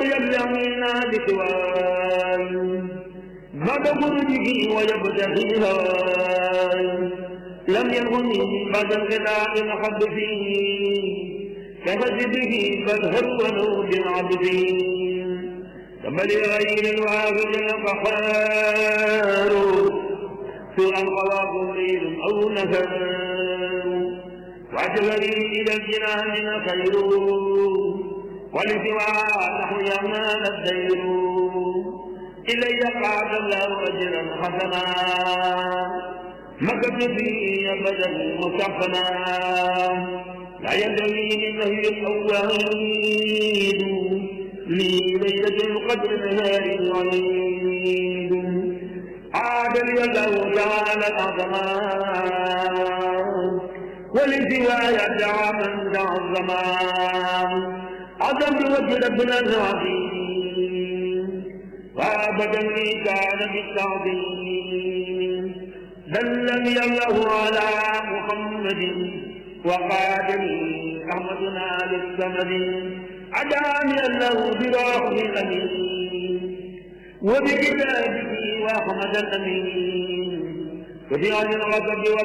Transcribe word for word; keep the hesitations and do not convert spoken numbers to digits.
يبلغنا بسواي بعد خروجه ويبتغي هواي لم يكن بعد انقطاع الحب فيه كفجده فاظهر ولو بالعبد بل لغير الواحد القهار سوء القواق ليل او نفر وعجبني الى الجنان خير ولسوى نحو يمان الدير الي قعد الله اجرا حسنا مكث فيه ابدا مستحسنا لا يدري منه الاوائل لي ليله القدر نهار العيد عاد لي الله تعالى العظمان ولسواي دعا من دعا الزمان عظم وجه ربنا العظيم وابدا لي كان بالتعظيم دلني الله على محمد وقادني احمدنا للسمد عداني الله بروح الامين وبكتابه واحمد الامين وفي عن الغضب